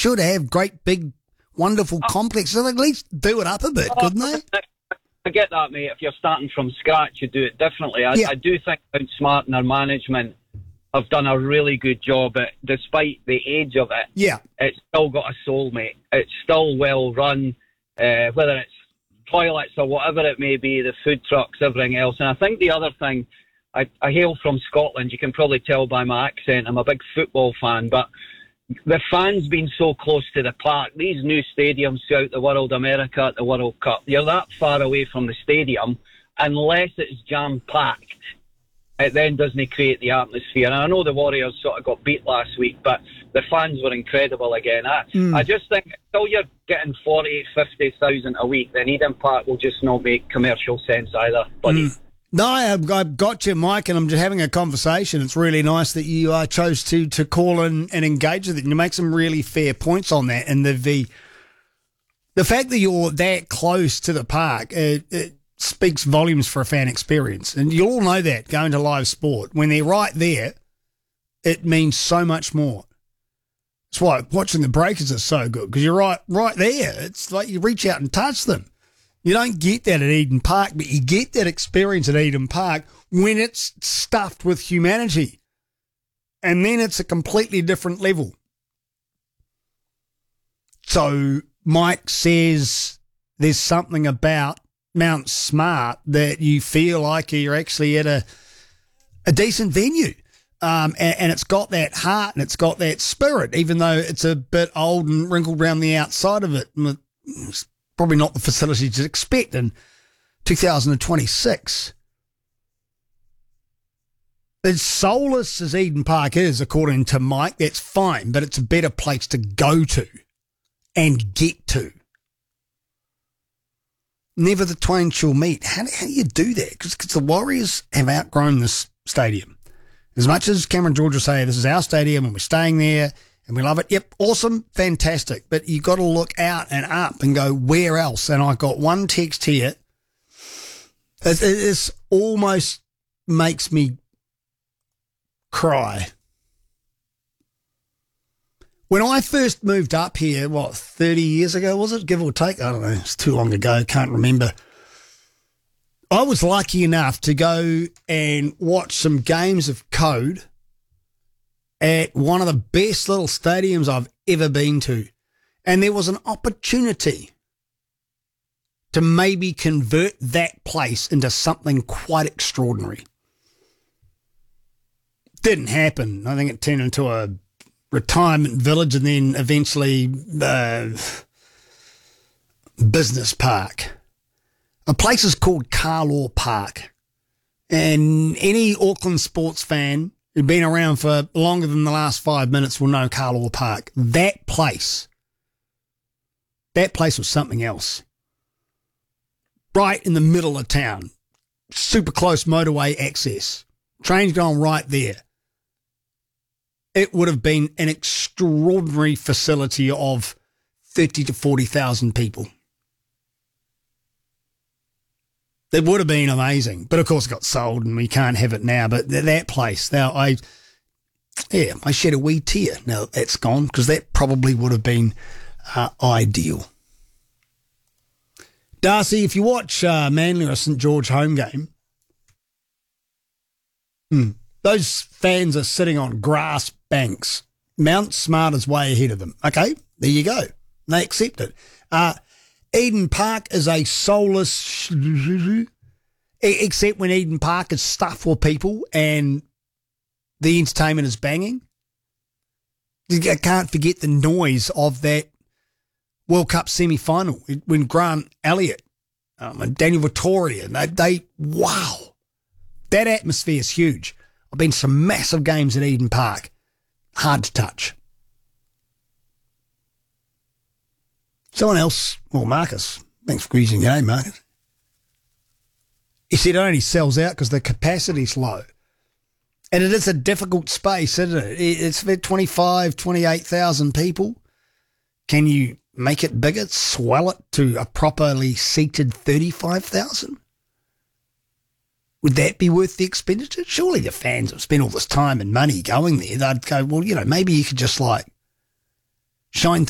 should have great, big, wonderful complexes. So at least do it up a bit, couldn't they? I get that, mate. If you're starting from scratch, you do it differently. I do think Smart and their management have done a really good job. Despite the age of it, it's still got a soul, mate. It's still well run, whether it's toilets or whatever it may be, the food trucks, everything else. And I think the other thing, I hail from Scotland. You can probably tell by my accent. I'm a big football fan, but the fans being so close to the park, these new stadiums throughout the world, America at the World Cup, you're that far away from the stadium, unless it's jam-packed, it then doesn't create the atmosphere. And I know the Warriors sort of got beat last week, but the fans were incredible again. I just think until you're getting 40, 50,000 a week, then Eden Park will just not make commercial sense either, buddy. No, I've got you, Mike, and I'm just having a conversation. It's really nice that you chose to call in and engage with it. And you make some really fair points on that. And the fact that you're that close to the park, it speaks volumes for a fan experience. And you all know that going to live sport. When they're right there, it means so much more. That's why watching the Breakers is so good, because you're right there. It's like you reach out and touch them. You don't get that at Eden Park, but you get that experience at Eden Park when it's stuffed with humanity. And then it's a completely different level. So Mike says there's something about Mount Smart that you feel like you're actually at a decent venue. And it's got that heart and it's got that spirit, even though it's a bit old and wrinkled around the outside of it. It's probably not the facilities you'd expect in 2026. As soulless as Eden Park is, according to Mike, that's fine, but it's a better place to go to and get to. Never the twain shall meet. How do you do that? Because the Warriors have outgrown this stadium. As much as Cameron George will say, this is our stadium and we're staying there and we love it. Yep, awesome, fantastic. But you got to look out and up and go, where else? And I got one text here. It almost makes me cry. When I first moved up here, 30 years ago, was it? Give or take? I don't know. It's too long ago. Can't remember. I was lucky enough to go and watch some games of Code at one of the best little stadiums I've ever been to. And there was an opportunity to maybe convert that place into something quite extraordinary. Didn't happen. I think it turned into a retirement village and then eventually business park. A place is called Carlaw Park. And any Auckland sports fan who's been around for longer than the last 5 minutes will know Carlaw Park. That place was something else. Right in the middle of town. Super close motorway access. Trains going right there. It would have been an extraordinary facility of 30 to 40,000 people. It would have been amazing. But, of course, it got sold and we can't have it now. But that place, now, I shed a wee tear. Now, that's gone because that probably would have been ideal. Darcy, if you watch Manly or St George home game, those fans are sitting on grass banks. Mount Smart is way ahead of them. Okay, there you go. They accept it. Eden Park is a soulless, except when Eden Park is stuffed with people and the entertainment is banging. I can't forget the noise of that World Cup semi-final when Grant Elliott and Daniel Vittoria, wow, that atmosphere is huge. I've been to some massive games at Eden Park. Hard to touch. Someone else, Marcus, thanks for using your name, Marcus. He said it only sells out because the capacity's low. And it is a difficult space, isn't it? It's for 25, 28,000 people. Can you make it bigger, swell it to a properly seated 35,000? Would that be worth the expenditure? Surely the fans have spent all this time and money going there. They'd go, maybe you could just shine